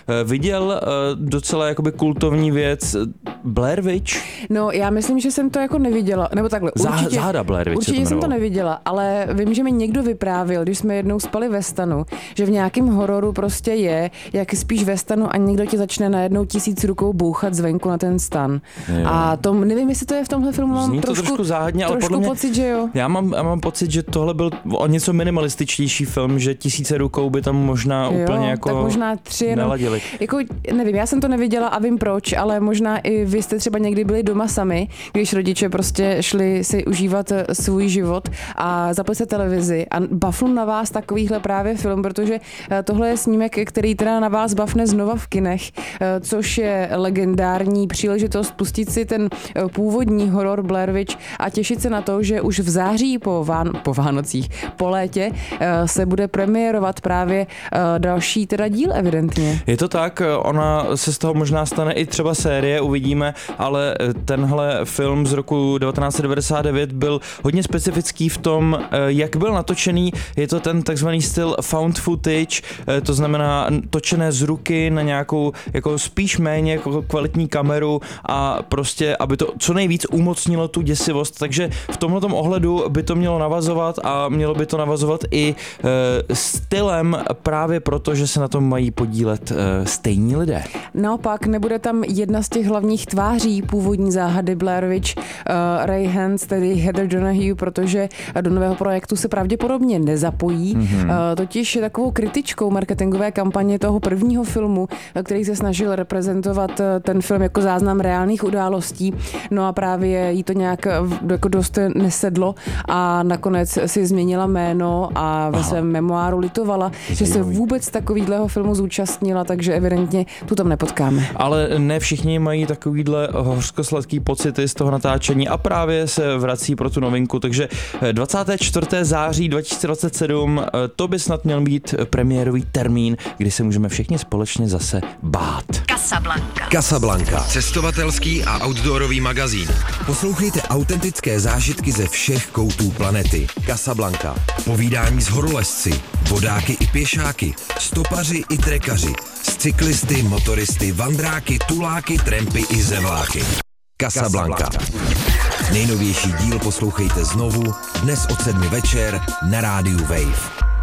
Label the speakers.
Speaker 1: viděl docela jakoby kultovní věc Blair Witch?
Speaker 2: No, já myslím, že jsem to jako neviděla, nebo takhle,
Speaker 1: Záhada Blair Witch
Speaker 2: určitě jsem to neviděla, ale vím, že mi někdo vyprávěl, když jsme jednou spali ve stanu, že v nějakém hororu prostě je, jak spíš ve stanu a někdo ti začne najednou 1000 rukou bouchat zvenku na ten stan.
Speaker 1: Jo.
Speaker 2: A to, nevím, jestli to je v tomhle filmu, mám
Speaker 1: Zní to trošku záhadně, ale podle mě,
Speaker 2: pocit, že jo.
Speaker 1: Já mám pocit, že tohle byl o něco minimalističtější film, že 1000 rukou by tam možná úplně jako
Speaker 2: tak možná 3 jenom.
Speaker 1: Neladili.
Speaker 2: Jako, nevím, já jsem to neviděla a vím proč, ale možná i vy jste třeba někdy byli doma sami, když rodiče prostě šli si užívat svůj život a zapli se televizi a bafnul na vás takovýhle právě film, protože tohle je snímek, který teda na vás bafne znova v kinech, což je legendární příležitost pustit si ten původní horor Blair Witch a těšit se na to, že už v září po Vánocích, po létě se bude premiérovat právě další teda díl evidentně.
Speaker 1: Je to tak, ona se z toho možná stane i třeba série, uvidíme, ale tenhle film z roku 1999 byl hodně specifický v tom, jak byl natočený. Je to ten takzvaný styl found footage, to znamená točené z ruky na nějakou jako spíš méně jako kvalitní kameru a prostě, aby to co nejvíc umocnilo tu děsivost, takže v tomhletom ohledu by to mělo navazovat a mělo by to navazovat i stylem právě proto, že se na tom mají podílet stejní lidé.
Speaker 2: Naopak nebude tam jedna z těch hlavních tváří původní záhady Blair Witch, Ray Hans, tedy Heather Donahue, protože do nového projektu se pravděpodobně nezapojí. Totiž takovou kritičkou marketingové kampaně toho prvního filmu, který se snažil reprezentovat ten film jako záznam reálných událostí. No a právě jí to nějak jako dost nesedlo a nakonec si změnila jméno a ve svém memoáru litovala, že se vůbec takovýhleho filmu zúčastnila, takže evidentně tu tam nepotkáme.
Speaker 1: Ale ne všichni mají takovýhle hořkosladký pocity z toho natáčení a právě se vrací pro tu novinku, takže 24. září 2027 to by snad měl být premiérový termín, kdy se můžeme všichni společně zase bát.
Speaker 3: Casablanca. Cestovatelský a outdoorový magazín. Poslouchejte autentické zážitky ze všech koutů planety. Casablanca. Povídání s horolezci, vodáky i pěšáky, stopaři i trekaři, s cyklisty, motoristy, vandráky, tuláky, trampy i zevláky. Casablanca. Nejnovější díl poslouchejte znovu dnes od 7 večer na rádiu Wave.